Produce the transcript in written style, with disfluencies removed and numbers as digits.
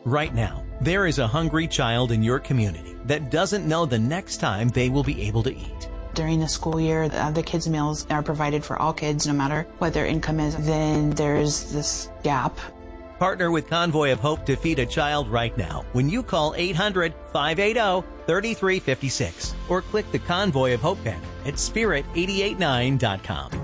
Right now, there is a hungry child in your community that doesn't know the next time they will be able to eat. During the school year, the kids' meals are provided for all kids, no matter what their income is. Then there's this gap. Partner with Convoy of Hope to feed a child right now when you call 800-580-3356 or click the Convoy of Hope banner at spirit889.com.